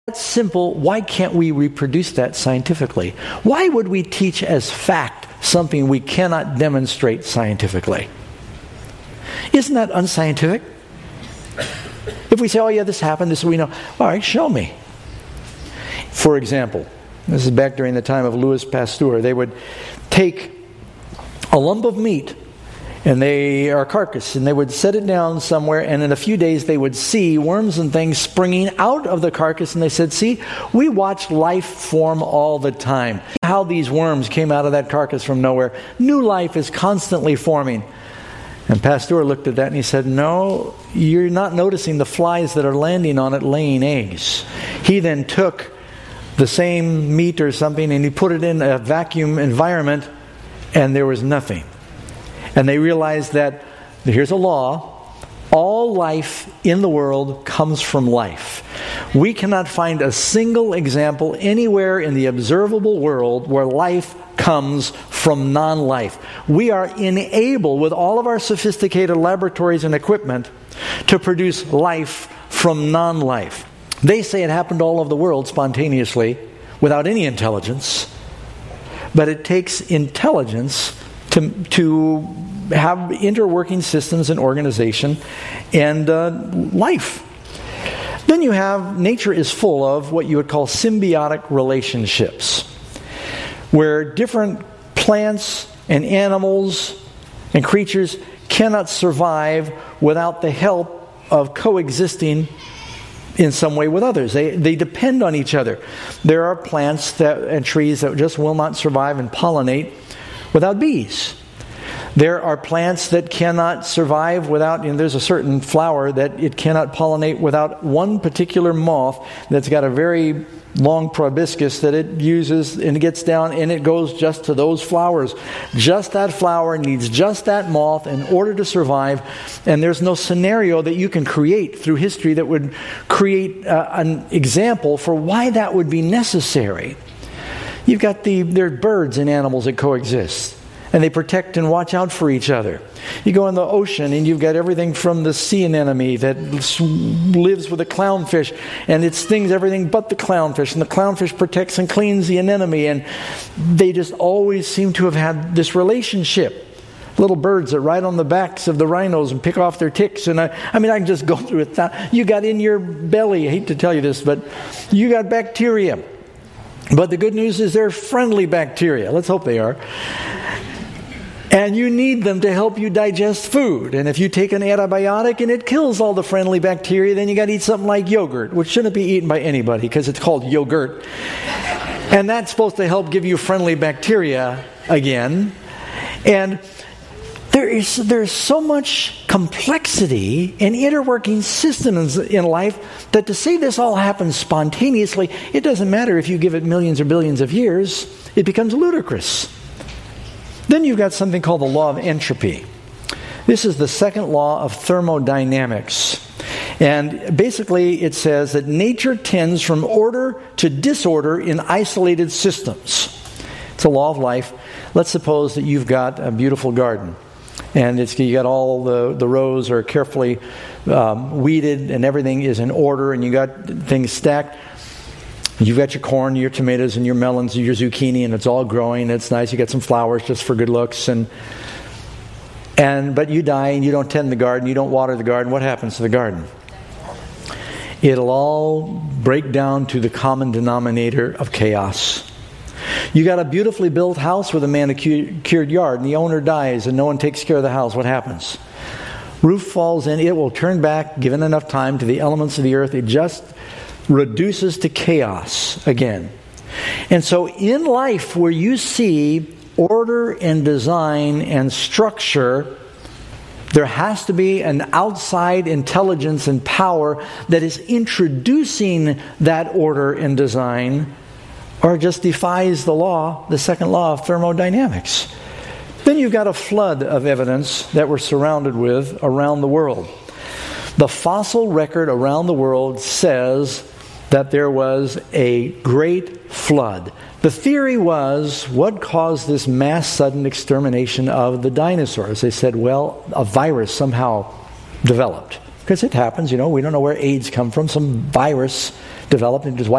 That's simple. Why can't we reproduce that scientifically? Why would we teach as fact something we cannot demonstrate scientifically? Isn't that unscientific? If we say, oh yeah, this happened, this we know. All right, show me. For example, this is back during the time of Louis Pasteur. They would take a lump of meat and a carcass, and they would set it down somewhere, and in a few days they would see worms and things springing out of the carcass, and they said, see, we watch life form all the time. How these worms came out of that carcass from nowhere. New life is constantly forming. And Pasteur looked at that and he said, no, you're not noticing the flies that are landing on it laying eggs. He then took the same meat or something and he put it in a vacuum environment, and there was nothing. And they realized that, here's a law, all life in the world comes from life. We cannot find a single example anywhere in the observable world where life comes from non-life. We are enabled, with all of our sophisticated laboratories and equipment, to produce life from non-life. They say it happened all over the world spontaneously, without any intelligence. But it takes intelligence to have interworking systems and organization and life. Then you have, nature is full of what you would call symbiotic relationships, where different plants and animals and creatures cannot survive without the help of coexisting in some way with others. They depend on each other. There are plants and trees that just will not survive and pollinate without bees. There are plants that cannot survive without, there's a certain flower that it cannot pollinate without one particular moth that's got a very long proboscis that it uses, and it gets down and it goes just to those flowers. Just that flower needs just that moth in order to survive, and there's no scenario that you can create through history that would create an example for why that would be necessary. You've got there are birds and animals that coexist, and they protect and watch out for each other. You go in the ocean and you've got everything from the sea anemone that lives with the clownfish, and it stings everything but the clownfish, and the clownfish protects and cleans the anemone, and they just always seem to have had this relationship. Little birds that ride on the backs of the rhinos and pick off their ticks, and I can just go through it. You got in your belly, I hate to tell you this, but you got bacteria. But the good news is they're friendly bacteria. Let's hope they are. And you need them to help you digest food. And if you take an antibiotic and it kills all the friendly bacteria, then you got to eat something like yogurt, which shouldn't be eaten by anybody because it's called yogurt. And that's supposed to help give you friendly bacteria again. And there's so much complexity and interworking systems in life that to say this all happens spontaneously, it doesn't matter if you give it millions or billions of years, it becomes ludicrous. Then you've got something called the law of entropy. This is the second law of thermodynamics. And basically it says that nature tends from order to disorder in isolated systems. It's a law of life. Let's suppose that you've got a beautiful garden. And you got all the rows are carefully weeded and everything is in order, and you got things stacked. You've got your corn, your tomatoes, and your melons, and your zucchini, and it's all growing. It's nice. You got some flowers just for good looks, but you die and you don't tend the garden, you don't water the garden. What happens to the garden? It'll all break down to the common denominator of chaos. You got a beautifully built house with a manicured yard, and the owner dies, and no one takes care of the house. What happens? Roof falls in. It will turn back, given enough time, to the elements of the earth. It just reduces to chaos again. And so in life, where you see order and design and structure, there has to be an outside intelligence and power that is introducing that order and design, or it just defies the second law of thermodynamics. Then you've got a flood of evidence that we're surrounded with around the world. The fossil record around the world says that there was a great flood. The theory was, what caused this mass sudden extermination of the dinosaurs? They said, well, a virus somehow developed. Because it happens, we don't know where AIDS come from. Some virus developed and just wiped